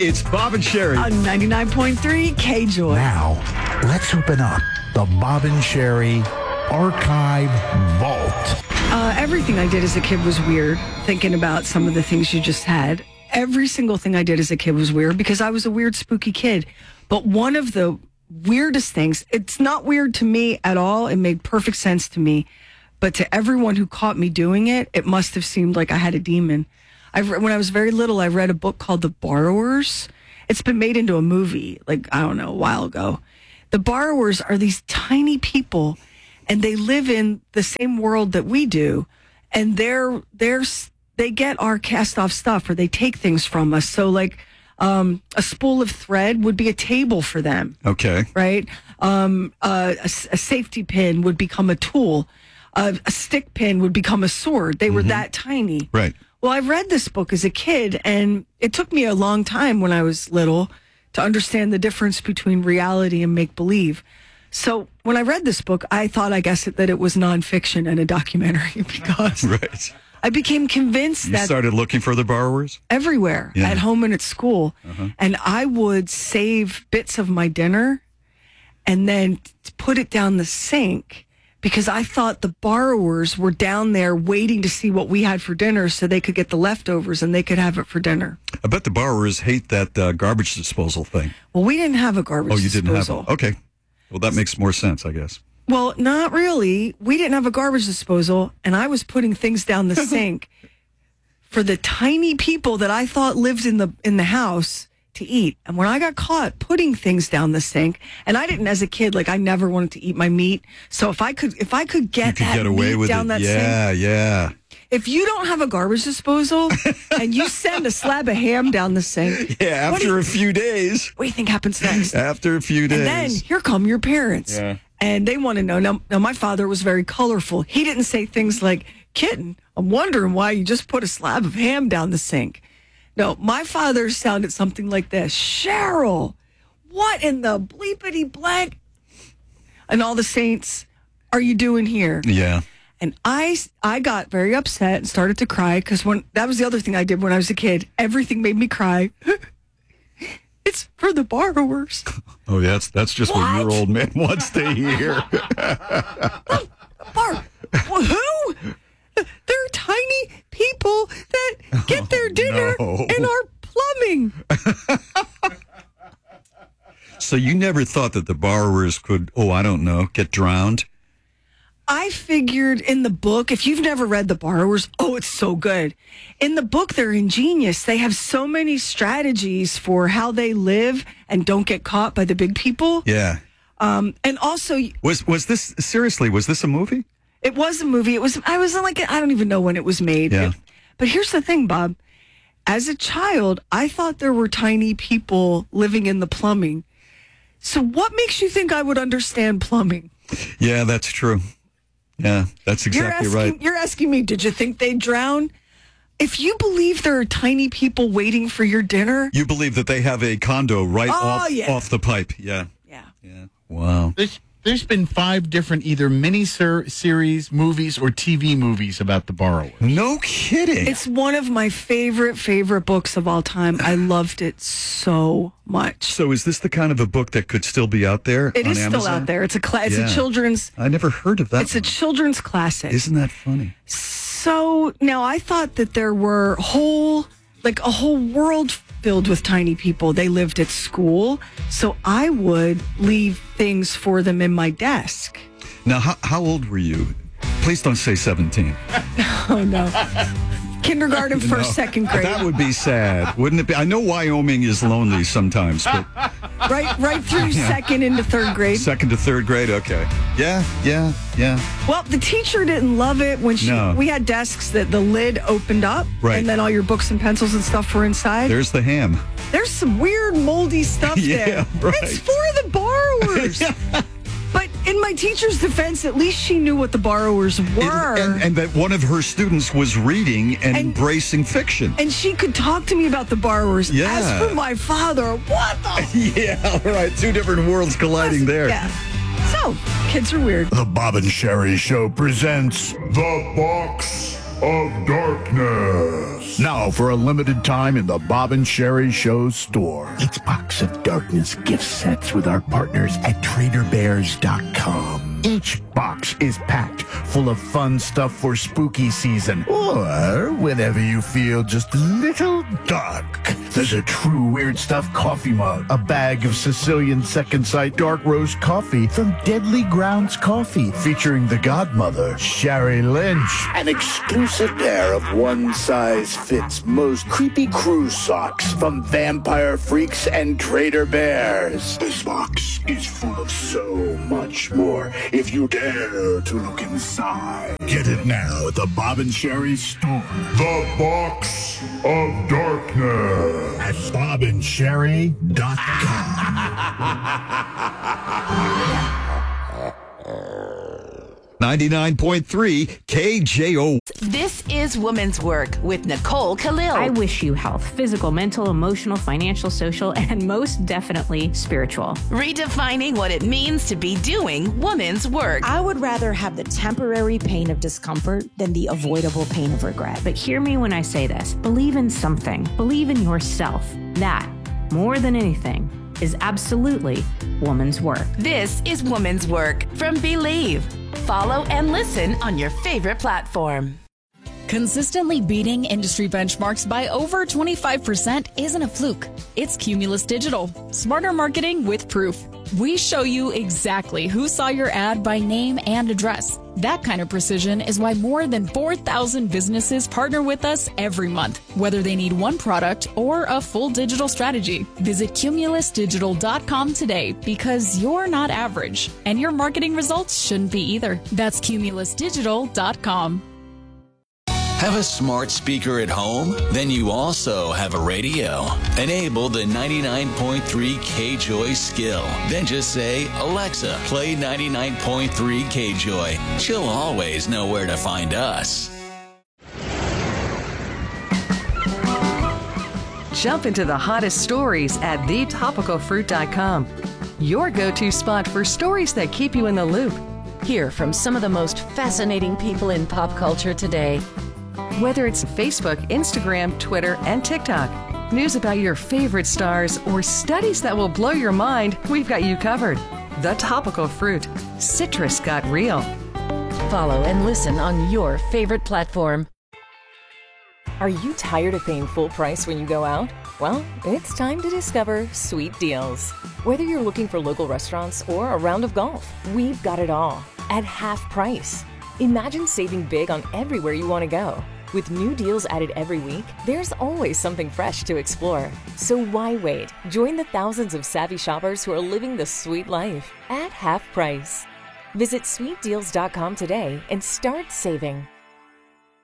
It's Bob and Sherry. On 99.3 K-Joy. Now, let's open up the Bob and Sherry Archive Vault. Everything I did as a kid was weird, thinking about some of the things you just had. Every single thing I did as a kid was weird because I was a weird, spooky kid. But one of the weirdest things, it's not weird to me at all. It made perfect sense to me. But to everyone who caught me doing it, it must have seemed like I had a demon. When I was very little, I read a book called The Borrowers. It's been made into a movie, a while ago. The Borrowers are these tiny people, and they live in the same world that we do. And they get our cast off stuff, or they take things from us. So a spool of thread would be a table for them. Okay. Right? A safety pin would become a tool. A stick pin would become a sword. They were that tiny. Right. Well, I read this book as a kid, and it took me a long time when I was little to understand the difference between reality and make-believe. So when I read this book, I thought, I guess, that it was nonfiction and a documentary because Right. I became convinced You that started looking for the borrowers? everywhere, Yeah. at home and at school, and I would save bits of my dinner and then put it down the sink because I thought the borrowers were down there waiting to see what we had for dinner so they could get the leftovers and they could have it for dinner. I bet the borrowers hate that garbage disposal thing. Well, we didn't have a garbage Oh, you disposal. didn't have one? Okay. Well, that makes more sense, I guess. Well, not really. We didn't have a garbage disposal, and I was putting things down the sink for the tiny people that I thought lived in the house to eat. And when I got caught putting things down the sink, and I didn't as a kid, I never wanted to eat my meat. So if I could get that away meat with down it. that Yeah, sink. yeah. If you don't have a garbage disposal and you send a slab of ham down the sink, Yeah, after a few days. what do you think happens next? After a few days. And then here come your parents. Yeah. And they want to know. Now, my father was very colorful. He didn't say things like, "Kitten, I'm wondering why you just put a slab of ham down the sink." No, my father sounded something like this. "Cheryl, what in the bleepity blank and all the saints are you doing here?" Yeah. And I got very upset and started to cry because that was the other thing I did when I was a kid. Everything made me cry. It's for the borrowers. Oh, yeah, that's just what your old man wants to hear. Who? They're tiny people that get their dinner no. in our plumbing. So you never thought that the borrowers could, get drowned? I figured in the book, if you've never read The Borrowers, it's so good. In the book, they're ingenious. They have so many strategies for how they live and don't get caught by the big people. Yeah. And also, Was this a movie? it was a movie. I don't even know when it was made. Yeah. But here's the thing, Bob. As a child, I thought there were tiny people living in the plumbing. So what makes you think I would understand plumbing? Yeah, that's true. Yeah, that's exactly right. You're asking me, did you think they'd drown? If you believe there are tiny people waiting for your dinner. You believe that they have a condo off the pipe. Yeah. Yeah. Yeah. Wow. There's been 5 different either mini-series, movies, or TV movies about the borrowers. No kidding. It's one of my favorite books of all time. I loved it so much. So is this the kind of a book that could still be out there It on is Amazon? still out there. It's Yeah. a children's. I never heard of that. It's a children's classic. Isn't that funny? So now I thought that there were a whole world filled with tiny people. They lived at school. So I would leave things for them in my desk. Now, how old were you? Please don't say 17. Oh, no. Kindergarten, first, second grade. That would be sad, wouldn't it be? I know Wyoming is lonely sometimes, but Right through second into third grade. second to third grade, okay. Yeah. Well, the teacher didn't love it when we had desks that the lid opened up, Right. and then all your books and pencils and stuff were inside. There's the ham. There's some weird moldy stuff Yeah, there. right. It's for the borrowers. But in my teacher's defense, at least she knew what the borrowers were. And that one of her students was reading and embracing fiction. And she could talk to me about the borrowers. Yeah. As for my father, what the? Yeah, right. 2 different worlds colliding there. Yeah. So, kids are weird. The Bob and Sherry Show presents The Box of Darkness. Now for a limited time in the Bob and Sherry Show store. It's Box of Darkness gift sets with our partners at TraderBears.com. Each box is packed full of fun stuff for spooky season, or whenever you feel just a little dark. There's a true weird stuff coffee mug, a bag of Sicilian Second Sight dark roast coffee from Deadly Grounds Coffee, featuring the godmother, Sherry Lynch, an exclusive pair of one-size-fits most creepy cruise socks from Vampire Freaks and Trader Bears. This box is full of so much more if you dare to look inside. Get it now at the Bob and Sherry store. The Box of Darkness at BobandSherry.com. 99.3 KJO. This is Woman's Work with Nicole Khalil. I wish you health, physical, mental, emotional, financial, social, and most definitely spiritual. Redefining what it means to be doing woman's work. I would rather have the temporary pain of discomfort than the avoidable pain of regret. But hear me when I say this. Believe in something. Believe in yourself. That, more than anything, is absolutely woman's work. This is Woman's Work from Believe. Follow and listen on your favorite platform. Consistently beating industry benchmarks by over 25% isn't a fluke. It's Cumulus Digital. Smarter marketing with proof. We show you exactly who saw your ad by name and address. That kind of precision is why more than 4,000 businesses partner with us every month, whether they need one product or a full digital strategy. Visit cumulusdigital.com today, because you're not average, and your marketing results shouldn't be either. That's cumulusdigital.com. Have a smart speaker at home? Then you also have a radio. Enable the 99.3 KJOY skill. Then just say, Alexa, play 99.3 KJOY. She'll always know where to find us. Jump into the hottest stories at thetopicalfruit.com. Your go-to spot for stories that keep you in the loop. Hear from some of the most fascinating people in pop culture today. Whether it's Facebook, Instagram, Twitter, and TikTok, news about your favorite stars, or studies that will blow your mind, we've got you covered. The Topical Fruit. Citrus got real. Follow and listen on your favorite platform. Are you tired of paying full price when you go out? Well, it's time to discover Sweet Deals. Whether you're looking for local restaurants or a round of golf, we've got it all at half price. Imagine saving big on everywhere you want to go. With new deals added every week, there's always something fresh to explore. So why wait? Join the thousands of savvy shoppers who are living the sweet life at half price. Visit sweetdeals.com today and start saving.